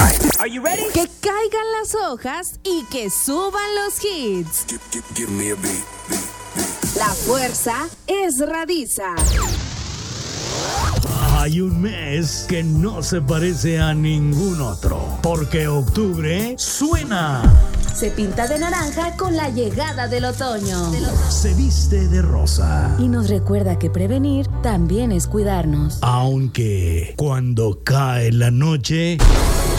Are you ready? Que caigan las hojas y que suban los hits. Give me a beat. La fuerza es Radiza. Hay un mes que no se parece a ningún otro, porque octubre suena. Se pinta de naranja con la llegada del otoño. Se viste de rosa. Y nos recuerda que prevenir también es cuidarnos. Aunque cuando cae la noche,